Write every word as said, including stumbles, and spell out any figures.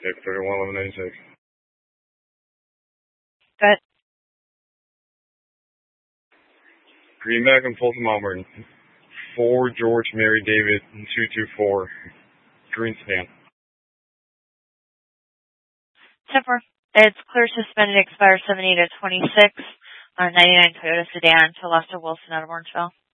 Okay, thirty-one eleven ninety-six. Good. Green Bag and Folsom Auburn. four George Mary David two two four. Greenspan. ten four. It's clear suspended, expires seven eight of twenty-six on ninety-nine Toyota sedan to Lester Wilson out of Orangeville.